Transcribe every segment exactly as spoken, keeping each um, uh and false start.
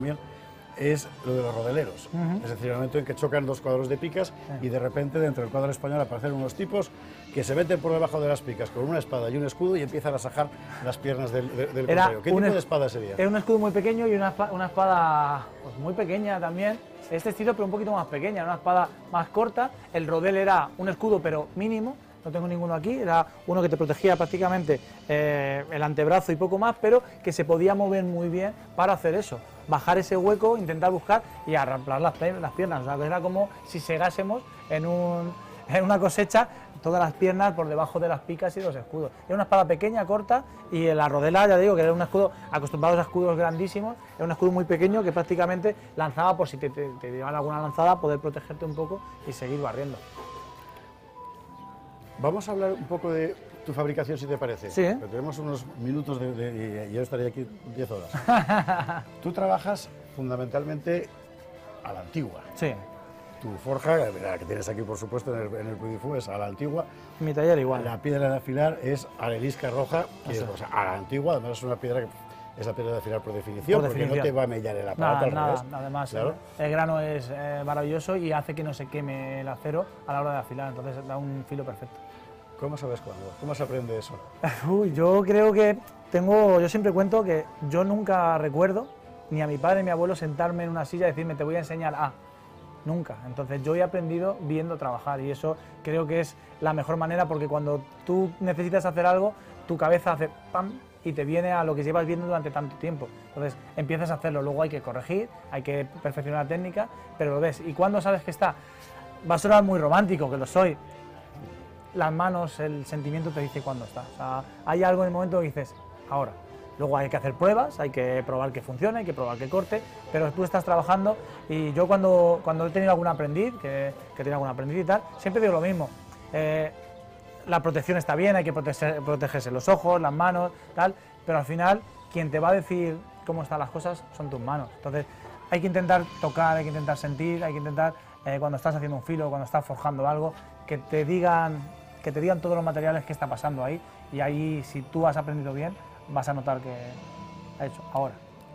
Bien, es lo de los rodeleros, uh-huh. Es decir, el momento en que chocan dos cuadros de picas sí. Y de repente dentro del cuadro español aparecen unos tipos que se meten por debajo de las picas con una espada y un escudo y empiezan a sajar las piernas del, del, del contrario. ¿Qué tipo de espada sería? Era un escudo muy pequeño y una, una espada pues, muy pequeña también, este estilo pero un poquito más pequeña, una espada más corta. El rodel era un escudo pero mínimo. No tengo ninguno aquí, era uno que te protegía prácticamente eh, el antebrazo y poco más, pero que se podía mover muy bien para hacer eso, bajar ese hueco, intentar buscar y arrastrar las, las piernas, o sea, que era como si segásemos en, un, en una cosecha todas las piernas por debajo de las picas y los escudos. Era una espada pequeña, corta, y la rodela, ya digo, que era un escudo, acostumbrados a escudos grandísimos, era un escudo muy pequeño que prácticamente lanzaba por si te, te, te llevaban alguna lanzada, poder protegerte un poco y seguir barriendo. Vamos a hablar un poco de tu fabricación, si te parece. Sí, ¿eh? Tenemos unos minutos de, de, y yo estaría aquí diez horas. Tú trabajas fundamentalmente a la antigua. Sí. Tu forja, la que tienes aquí por supuesto en el, en el Pudifú, es a la antigua. Mi taller igual. La piedra de afilar es arenisca roja, que es, o sea, a la antigua, además es una piedra que es la piedra de afilar por definición, por definición. Porque no te va a mellar el aparato. Nada, al nada, nada más. Claro. El, el grano es eh, maravilloso y hace que no se queme el acero a la hora de afilar, entonces da un filo perfecto. ¿Cómo sabes cuándo? ¿Cómo se aprende eso? Uy, yo creo que tengo, yo siempre cuento que yo nunca recuerdo ni a mi padre ni a mi abuelo sentarme en una silla y decirme te voy a enseñar a, nunca. Entonces yo he aprendido viendo trabajar y eso creo que es la mejor manera porque cuando tú necesitas hacer algo, tu cabeza hace pam y te viene a lo que llevas viendo durante tanto tiempo. Entonces empiezas a hacerlo, luego hay que corregir, hay que perfeccionar la técnica, pero lo ves. ¿Y cuándo sabes que está? Va a sonar muy romántico, que lo soy. Las manos, el sentimiento te dice cuándo está. O sea, hay algo en el momento que dices, ahora. Luego hay que hacer pruebas, hay que probar que funcione, hay que probar que corte, pero tú estás trabajando y yo cuando, cuando he tenido algún aprendiz, que, que he tenido algún aprendiz y tal, siempre digo lo mismo. Eh, la protección está bien, hay que proteger, protegerse los ojos, las manos, tal, pero al final quien te va a decir cómo están las cosas son tus manos. Entonces hay que intentar tocar, hay que intentar sentir, hay que intentar, eh, cuando estás haciendo un filo, cuando estás forjando algo, que te digan... que te digan todos los materiales que está pasando ahí y ahí si tú has aprendido bien vas a notar que ha hecho ahora.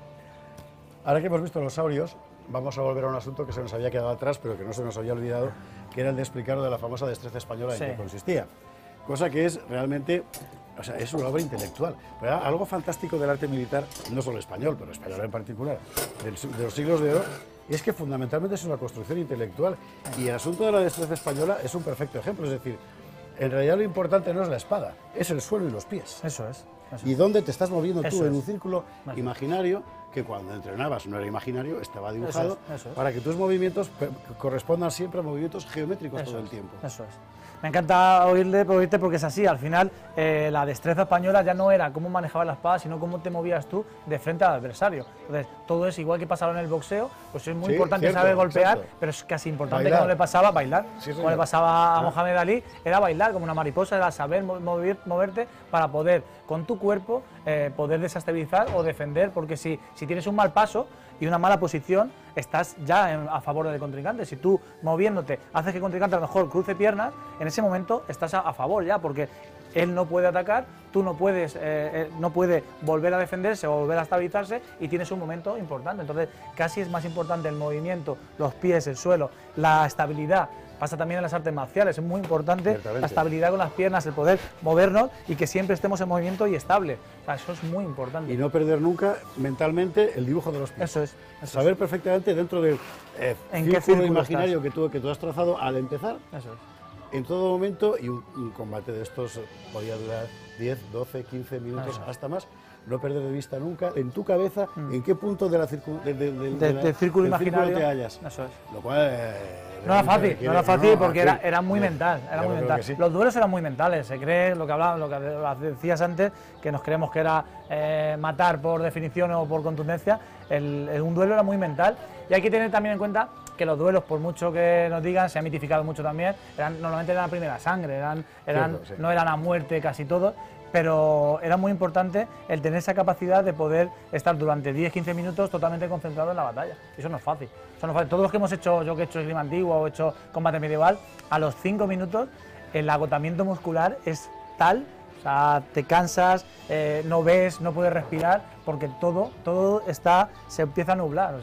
Ahora que hemos visto los saurios, vamos a volver a un asunto que se nos había quedado atrás pero que no se nos había olvidado, que era el de explicar de la famosa destreza española sí. En qué consistía. Cosa que es realmente, o sea, es una obra intelectual. ¿Verdad? Algo fantástico del arte militar, no solo español, pero español en particular, del, de los siglos de oro, es que fundamentalmente es una construcción intelectual y el asunto de la destreza española es un perfecto ejemplo, es decir, en realidad lo importante no es la espada, es el suelo y los pies. Eso es. Eso y dónde te estás moviendo tú eso en es. un círculo eso imaginario, que cuando entrenabas no era imaginario, estaba dibujado, eso es. Eso es. Para que tus movimientos correspondan siempre a movimientos geométricos eso todo el es. tiempo. Eso es. Me encanta oírle, oírte porque es así, al final eh, la destreza española ya no era cómo manejabas la espada, sino cómo te movías tú de frente al adversario. Entonces, todo es igual que pasaba en el boxeo, pues es muy sí, importante cierto, saber golpear, exacto. Pero es casi importante bailar. Como le pasaba bailar, sí, como le pasaba a Mohamed Ali, era bailar como una mariposa, era saber mover, moverte para poder, con tu cuerpo, eh, poder desestabilizar o defender, porque si, si tienes un mal paso y una mala posición, estás ya en, a favor del contrincante. Si tú, moviéndote, haces que el contrincante a lo mejor cruce piernas, en ese momento estás a, a favor ya, porque él no puede atacar, tú no puedes, eh, no puede volver a defenderse o volver a estabilizarse y tienes un momento importante. Entonces, casi es más importante el movimiento, los pies, el suelo, la estabilidad. Pasa también en las artes marciales, es muy importante la estabilidad con las piernas, el poder movernos y que siempre estemos en movimiento y estable. O sea, eso es muy importante. Y no perder nunca mentalmente el dibujo de los pies. Eso es. Eso Saber es. perfectamente dentro del eh, ¿En círculo, qué círculo imaginario que tú, que tú has trazado al empezar. Eso es. En todo momento, y un, un combate de estos podía durar diez, doce, quince minutos, hasta más, no perder de vista nunca en tu cabeza mm. en qué punto de la circu de, de, de, de, la, del círculo del imaginario círculo te hallas. Eso es. Lo cual eh, no era fácil, requiere, no era fácil no, porque aquel, era, era muy mental, era muy mental. Sí. Los duelos eran muy mentales, se cree lo que hablaba, lo que decías antes, que nos creemos que era eh, matar por definición o por contundencia. El, el, un duelo era muy mental y hay que tener también en cuenta que los duelos, por mucho que nos digan, se ha mitificado mucho también, eran, normalmente eran la primera sangre, eran, eran, Cierto, sí. no eran a muerte casi todos, pero era muy importante el tener esa capacidad de poder estar durante diez a quince minutos totalmente concentrado en la batalla. Eso no es fácil. Eso no es fácil. Todos los que hemos hecho, yo que he hecho esgrima antigua o he hecho combate medieval, a los cinco minutos el agotamiento muscular es tal, o sea, te cansas, eh, no ves, no puedes respirar, porque todo, todo está, se empieza a nublar. O sea,